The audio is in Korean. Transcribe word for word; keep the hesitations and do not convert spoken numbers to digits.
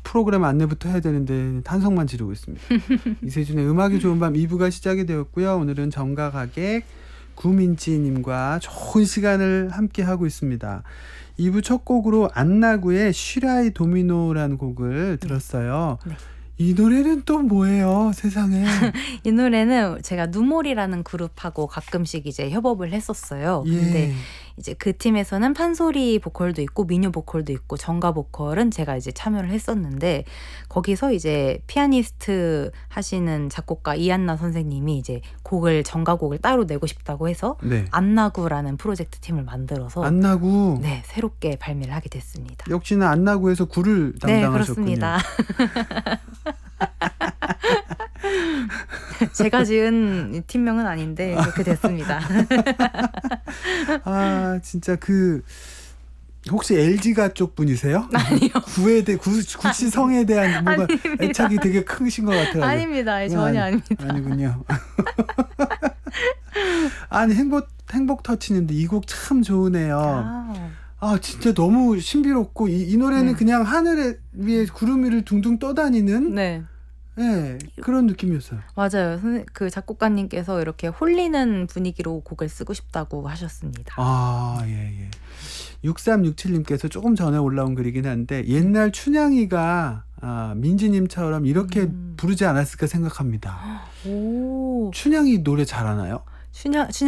프로그램 안내부터 해야 되는데 탄성만 지르고 있습니다. 이세준의 음악이 좋은 밤 이 부가 시작이 되었고요. 오늘은 정가 가객 구민지님과 좋은 시간을 함께 하고 있습니다. 이 부 첫 곡으로 안나구의 쉬라이 도미노라는 곡을 들었어요. 네. 이 노래는 또 뭐예요, 세상에? 이 노래는 제가 누몰이라는 그룹하고 가끔씩 이제 협업을 했었어요. 예. 근데 이제 그 팀에서는 판소리 보컬도 있고 민요 보컬도 있고 정가 보컬은 제가 이제 참여를 했었는데 거기서 이제 피아니스트 하시는 작곡가 이한나 선생님이 이제 곡을 정가곡을 따로 내고 싶다고 해서 네. 안나구라는 프로젝트 팀을 만들어서 안나구. 네, 새롭게 발매를 하게 됐습니다. 역시나 안나구에서 구를 네, 담당하셨군요. 그렇습니다. 제가 지은 팀명은 아닌데 그렇게 됐습니다. 아, 진짜 그 혹시 엘지가 쪽 분이세요? 아니요. 구에 대 구, 구치 성에 대한 뭔가 아닙니다. 애착이 되게 크신 것 같아요. 아닙니다. 전혀 아니, 아닙니다. 아니군요. 아니 행복 행복 터치님도 이 곡 참 좋으네요. 아, 아 진짜 너무 신비롭고 이, 이 노래는 네. 그냥 하늘 위에 구름 위를 둥둥 떠다니는 네. 네, 그런 느낌이었어요. 맞아요. 선생- 그 작곡가님께서 이렇게 홀리는 분위기로 곡을 쓰고 싶다고 하셨습니다. 아, 예, 예. 육삼육칠님께서 조금 전에 올라온 글이긴 한데 옛날 춘향이가 아, 민지님처럼 이렇게 음. 부르지 않았을까 생각합니다. 오, 춘향이 노래 잘하나요? 춘향,